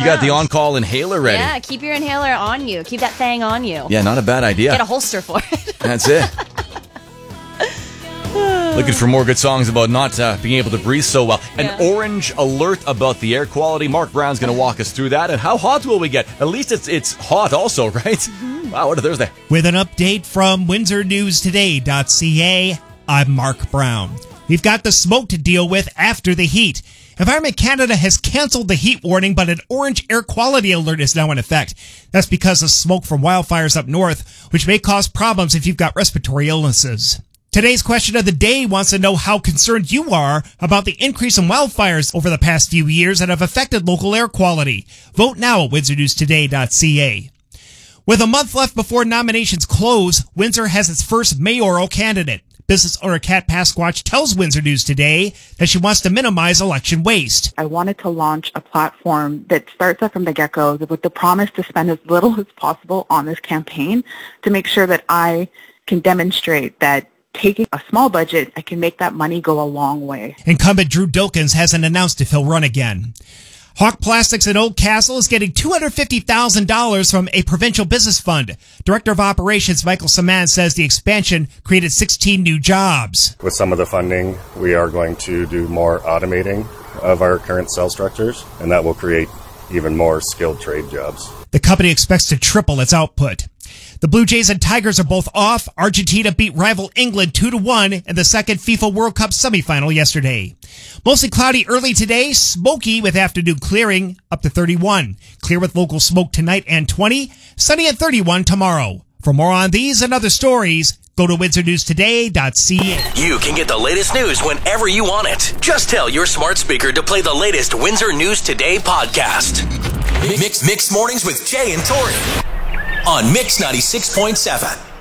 got the on-call inhaler ready. Yeah, keep your inhaler on you. Keep that thing on you. Yeah, not a bad idea. Get a holster for it. That's it. Looking for more good songs about not being able to breathe so well. An orange alert about the air quality. Mark Brown's going to walk us through that. And how hot will we get? At least it's hot also, right? Mm-hmm. Wow, what a Thursday. With an update from WindsorNewsToday.ca, I'm Mark Brown. We've got the smoke to deal with after the heat. Environment Canada has canceled the heat warning, but an orange air quality alert is now in effect. That's because of smoke from wildfires up north, which may cause problems if you've got respiratory illnesses. Today's question of the day wants to know how concerned you are about the increase in wildfires over the past few years that have affected local air quality. Vote now at WindsorNewsToday.ca. With a month left before nominations close, Windsor has its first mayoral candidate. Business owner Kat Pasquatch tells Windsor News Today that she wants to minimize election waste. I wanted to launch a platform that starts up from the get-go with the promise to spend as little as possible on this campaign to make sure that I can demonstrate that taking a small budget, I can make that money go a long way. Incumbent Drew Dilkins hasn't announced if he'll run again. Hawk Plastics in Oldcastle is getting $250,000 from a provincial business fund. Director of Operations Michael Saman says the expansion created 16 new jobs. With some of the funding, we are going to do more automating of our current cell structures, and that will create even more skilled trade jobs. The company expects to triple its output. The Blue Jays and Tigers are both off. Argentina beat rival England 2-1 in the second FIFA World Cup semifinal yesterday. Mostly cloudy early today, smoky with afternoon clearing up to 31. Clear with local smoke tonight and 20. Sunny at 31 tomorrow. For more on these and other stories, go to WindsorNewsToday.ca. You can get the latest news whenever you want it. Just tell your smart speaker to play the latest Windsor News Today podcast. Mix Mornings with Jay and Tori on Mix 96.7.